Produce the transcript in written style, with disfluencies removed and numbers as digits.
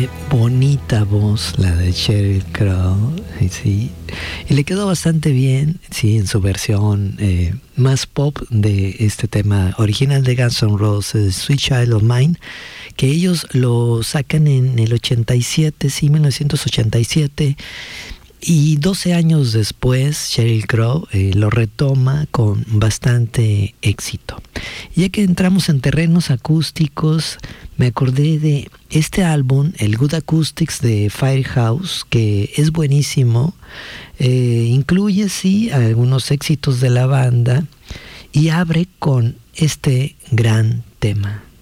Qué bonita voz la de Sheryl Crow, sí. Y le quedó bastante bien, sí, en su versión más pop de este tema original de Guns N' Roses, Sweet Child of Mine, que ellos lo sacan en el 87, sí, 1987. Y 12 años después, Sheryl Crow lo retoma con bastante éxito. Ya que entramos en terrenos acústicos, me acordé de este álbum, el Good Acoustics de Firehouse, que es buenísimo. Incluye, sí, algunos éxitos de la banda y abre con este gran tema.